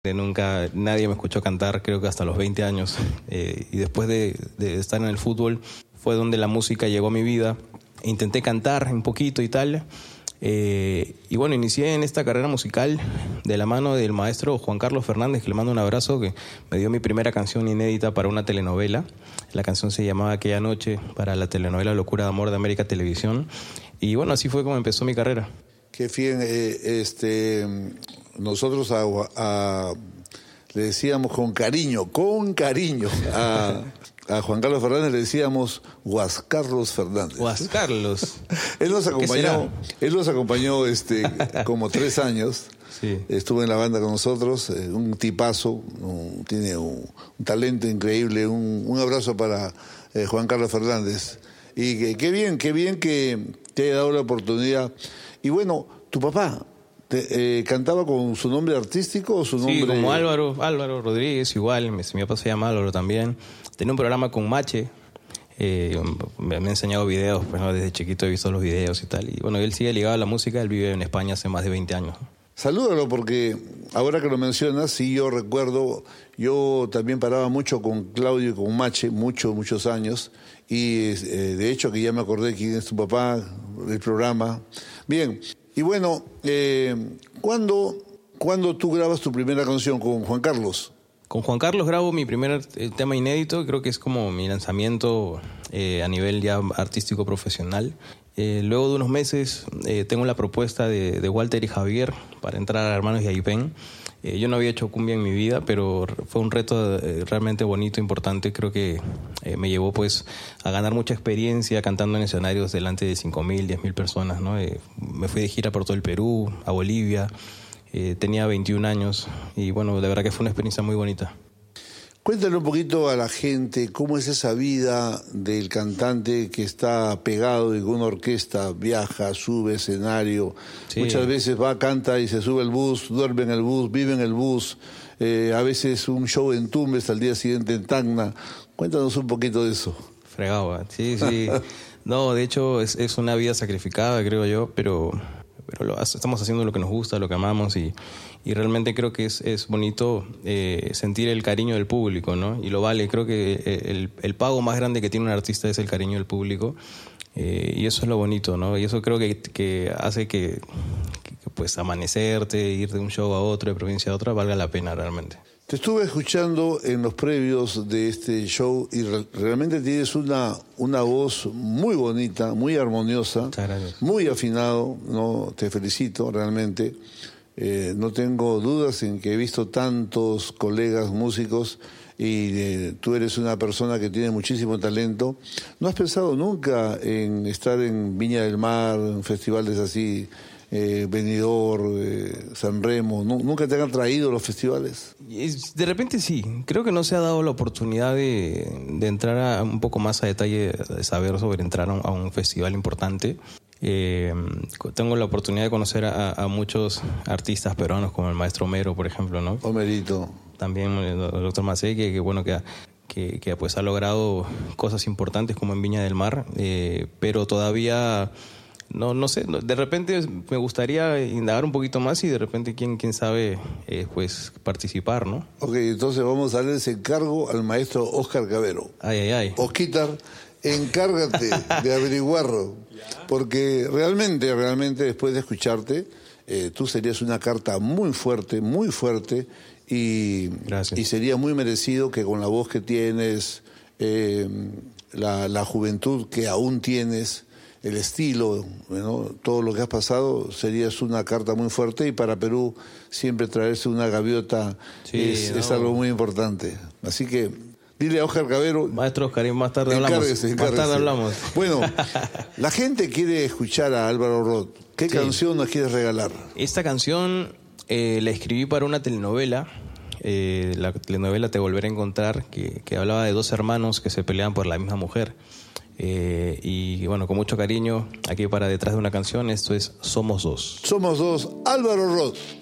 Nunca nadie me escuchó cantar, creo que hasta los 20 años. Y después de estar en el fútbol fue donde la música llegó a mi vida. Intenté cantar un poquito y tal. Y bueno, inicié en esta carrera musical de la mano del maestro Juan Carlos Fernández, que le mando un abrazo, que me dio mi primera canción inédita para una telenovela. La canción se llamaba Aquella Noche, para la telenovela Locura de Amor de América Televisión. Y bueno, así fue como empezó mi carrera. Qué bien, nosotros le decíamos con cariño a Juan Carlos Fernández le decíamos Guascarlos Fernández. Guascarlos. Él nos acompañó como 3 años. Sí. Estuvo en la banda con nosotros, un tipazo, tiene un talento increíble. Un abrazo para Juan Carlos Fernández. Y qué bien que te haya dado la oportunidad. Y bueno, tu papá ¿cantaba con su nombre artístico o su nombre...? Sí, como Álvaro Rodríguez, igual. Mi papá se llama Álvaro también. Tenía un programa con Mache. Me ha enseñado videos, pues, ¿no? Desde chiquito he visto los videos y tal. Y bueno, él sigue ligado a la música. Él vive en España hace más de 20 años. Salúdalo, porque ahora que lo mencionas, sí, yo recuerdo, yo también paraba mucho con Claudio y con Mache, muchos años, y de hecho que ya me acordé quién es tu papá, del programa. Bien, y bueno, ¿cuándo tú grabas tu primera canción con Juan Carlos? Con Juan Carlos grabo mi primer tema inédito, creo que es como mi lanzamiento a nivel ya artístico profesional. Luego de unos meses tengo la propuesta de Walter y Javier para entrar a Hermanos Yaipen. Yo no había hecho cumbia en mi vida, pero fue un reto realmente bonito, importante. Creo que me llevó pues a ganar mucha experiencia cantando en escenarios delante de 5.000, 10.000 personas, ¿no? Me fui de gira por todo el Perú, a Bolivia. Tenía 21 años y bueno, de verdad que fue una experiencia muy bonita. Cuéntale un poquito a la gente cómo es esa vida del cantante que está pegado y con una orquesta, viaja, sube escenario, sí. Muchas veces va, canta y se sube el bus, duerme en el bus, vive en el bus, a veces un show en Tumbes, al día siguiente en Tacna. Cuéntanos un poquito de eso. Fregado, sí. No, de hecho es una vida sacrificada, creo yo, pero estamos haciendo lo que nos gusta, lo que amamos y realmente creo que es bonito sentir el cariño del público, ¿no? Y lo vale, creo que el pago más grande que tiene un artista es el cariño del público y eso es lo bonito, ¿no? Y eso creo que hace que pues amanecerte, ir de un show a otro, de provincia a otra, valga la pena realmente. Te estuve escuchando en los previos de este show y realmente tienes una voz muy bonita, muy armoniosa, muy afinado, ¿no? Te felicito realmente. No tengo dudas en que he visto tantos colegas músicos y tú eres una persona que tiene muchísimo talento. ¿No has pensado nunca en estar en Viña del Mar, en festivales así, Benidorm, San Remo? ¿Nunca te han atraído los festivales? De repente sí, creo que no se ha dado la oportunidad de entrar un poco más a detalle, de saber sobre entrar a un festival importante. Tengo la oportunidad de conocer a muchos artistas peruanos como el maestro Homero, por ejemplo, ¿no? Homerito. También el doctor Macé, que bueno, que pues ha logrado cosas importantes como en Viña del Mar, pero todavía... No sé, de repente me gustaría indagar un poquito más y de repente quién sabe pues participar, ¿no? Ok, entonces vamos a darle ese encargo al maestro Óscar Cavero. Ay. Osquitar, encárgate de averiguarlo, porque realmente después de escucharte, tú serías una carta muy fuerte y sería muy merecido que con la voz que tienes, la juventud que aún tienes, el estilo, ¿no? Todo lo que has pasado, serías una carta muy fuerte y para Perú siempre traerse una gaviota es algo muy importante. Así que dile a Óscar Cavero... Maestro Oscar, más tarde hablamos. Bueno, la gente quiere escuchar a Álvaro Roth. ¿Qué canción nos quieres regalar? Esta canción la escribí para una telenovela. La telenovela Te Volveré a Encontrar, que hablaba de 2 hermanos que se peleaban por la misma mujer. Y bueno, con mucho cariño, aquí para Detrás de una Canción, esto es Somos Dos. Somos Dos, Álvaro Roth.